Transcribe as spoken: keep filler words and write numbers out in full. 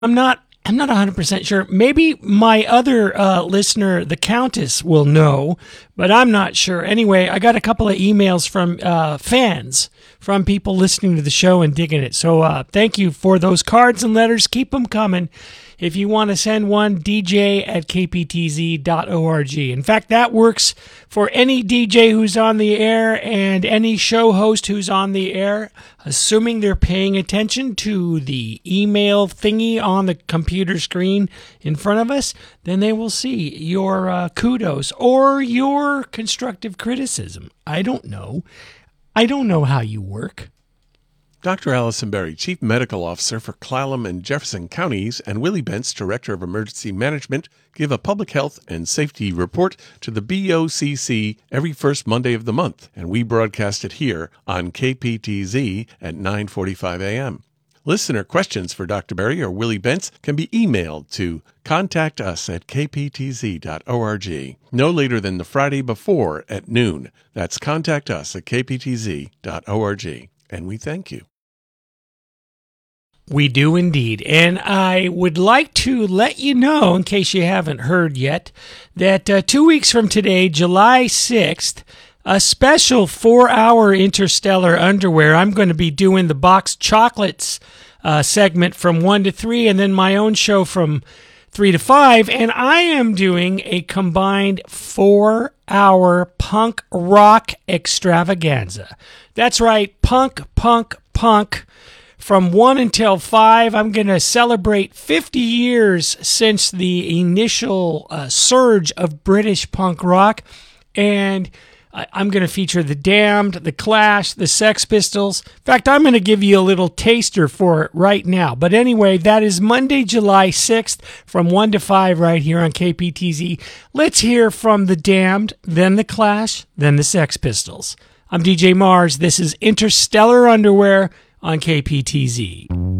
I'm not I'm not one hundred percent sure. Maybe my other uh, listener, the Countess, will know, but I'm not sure. Anyway, I got a couple of emails from uh, fans, from people listening to the show and digging it. So uh, thank you for those cards and letters. Keep them coming. If you want to send one, D J at K P T Z dot org. In fact, that works for any D J who's on the air and any show host who's on the air, assuming they're paying attention to the email thingy on the computer screen in front of us, then they will see your uh, kudos or your constructive criticism. I don't know. I don't know how you work. Doctor Allison Berry, Chief Medical Officer for Clallam and Jefferson Counties, and Willie Bentz, Director of Emergency Management, give a public health and safety report to the B O C C every first Monday of the month, and we broadcast it here on K P T Z at nine forty-five a.m. Listener questions for Doctor Berry or Willie Bentz can be emailed to contact us at K P T Z dot org no later than the Friday before at noon. That's contact us at K P T Z dot org, and we thank you. We do indeed. And I would like to let you know, in case you haven't heard yet, that uh, two weeks from today, July sixth, a special four-hour Interstellar Underwear. I'm going to be doing the Box Chocolates uh, segment from one to three, and then my own show from three to five. And I am doing a combined four-hour punk rock extravaganza. That's right, punk, punk, punk. From one until five, I'm going to celebrate fifty years since the initial uh, surge of British punk rock. And I'm going to feature The Damned, The Clash, The Sex Pistols. In fact, I'm going to give you a little taster for it right now. But anyway, that is Monday, July sixth from one to five right here on K P T Z. Let's hear from The Damned, then The Clash, then The Sex Pistols. I'm D J Mars. This is Interstellar Underwear on K P T Z.